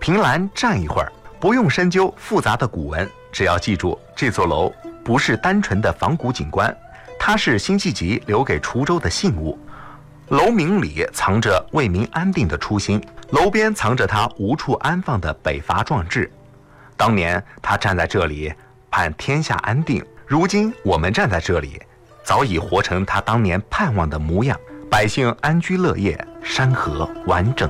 凭栏站一会儿，不用深究复杂的古文，只要记住这座楼不是单纯的仿古景观，它是辛弃疾留给滁州的信物。楼名里藏着为民安定的初心，楼边藏着他无处安放的北伐壮志。当年他站在这里盼天下安定，如今我们站在这里，早已活成他当年盼望的模样，百姓安居乐业，山河完整。